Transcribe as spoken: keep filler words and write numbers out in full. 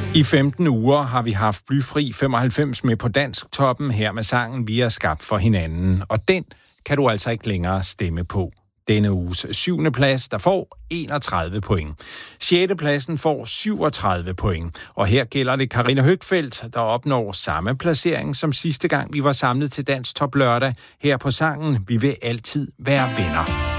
I femten uger har vi haft Blyfri femoghalvfems med på Dansk Toppen her med sangen Vi er skabt for hinanden. Og den kan du altså ikke længere stemme på. Denne uges syvende plads, der får enogtredive point. Sjette pladsen får syvogtredive point. Og her gælder det Karina Høgfeldt, der opnår samme placering som sidste gang vi var samlet til Dansk Top Lørdag her på sangen Vi vil altid være venner.